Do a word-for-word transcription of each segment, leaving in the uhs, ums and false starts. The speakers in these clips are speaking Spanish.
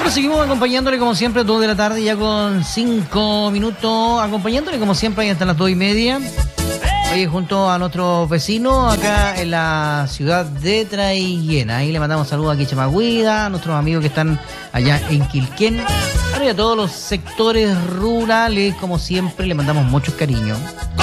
Bueno, seguimos acompañándole como siempre, dos de la tarde, ya con cinco minutos, acompañándole como siempre ahí hasta las dos y media. Hoy junto a nuestros vecinos acá en la ciudad de Traiguén. Ahí le mandamos saludos aquí a Chemagüida, a nuestros amigos que están allá en Quilquén. Y a todos los sectores rurales, como siempre, le mandamos muchos cariños.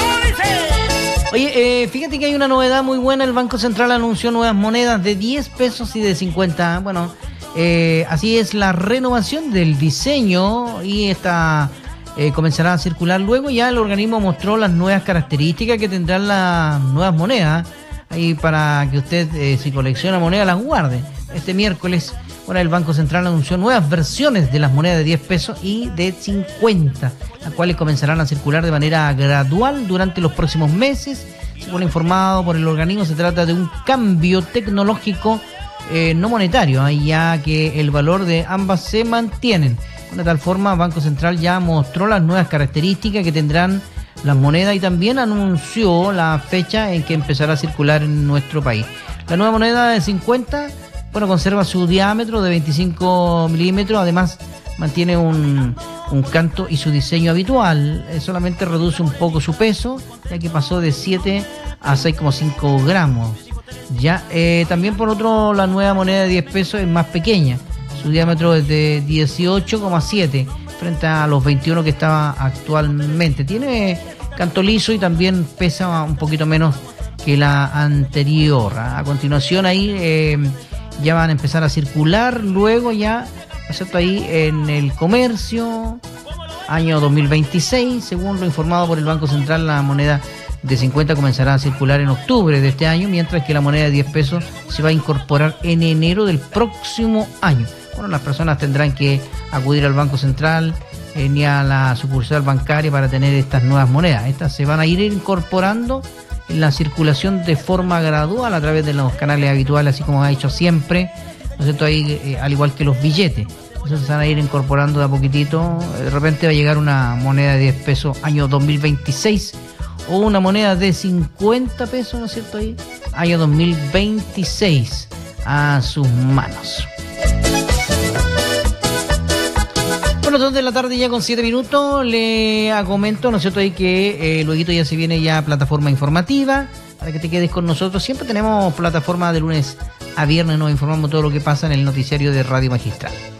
Oye, eh, fíjate que hay una novedad muy buena. El Banco Central anunció nuevas monedas de diez pesos y de cincuenta. Bueno, eh, así es la renovación del diseño y esta eh, comenzará a circular luego. Ya el organismo mostró las nuevas características que tendrán las nuevas monedas. Ahí para que usted, eh, si colecciona monedas, las guarde. Este miércoles, bueno, el Banco Central anunció nuevas versiones de las monedas de diez pesos y de cincuenta, las cuales comenzarán a circular de manera gradual durante los próximos meses. Según informado por el organismo, se trata de un cambio tecnológico eh, no monetario, ¿eh? Ya que el valor de ambas se mantienen. De tal forma, Banco Central ya mostró las nuevas características que tendrán las monedas y también anunció la fecha en que empezará a circular en nuestro país. La nueva moneda de cincuenta, bueno, conserva su diámetro de veinticinco milímetros, además mantiene un, un canto y su diseño habitual. Eh, solamente reduce un poco su peso, ya que pasó de siete a seis coma cinco gramos. Ya, eh, también por otro, la nueva moneda de diez pesos es más pequeña. Su diámetro es de dieciocho coma siete frente a los veintiuno que estaba actualmente. Tiene canto liso y también pesa un poquito menos que la anterior. A continuación ahí eh, ya van a empezar a circular luego ya, excepto ahí en el comercio, año dos mil veintiséis, según lo informado por el Banco Central. La moneda de cincuenta comenzará a circular en octubre de este año, mientras que la moneda de diez pesos se va a incorporar en enero del próximo año. Bueno, las personas tendrán que acudir al Banco Central eh, ni a la sucursal bancaria para tener estas nuevas monedas. Estas se van a ir incorporando en la circulación de forma gradual a través de los canales habituales, así como ha hecho siempre, ¿no es cierto? Ahí, eh, al igual que los billetes. Entonces se van a ir incorporando de a poquitito. De repente va a llegar una moneda de diez pesos año dos mil veintiséis o una moneda de cincuenta pesos, ¿no es cierto? Ahí, año dos mil veintiséis a sus manos. Bueno, dos de la tarde ya con siete minutos, le comento, ¿no es cierto?, ahí que eh, luego ya se viene ya plataforma informativa, para que te quedes con nosotros. Siempre tenemos plataforma de lunes a viernes, nos informamos todo lo que pasa en el noticiario de Radio Magistral.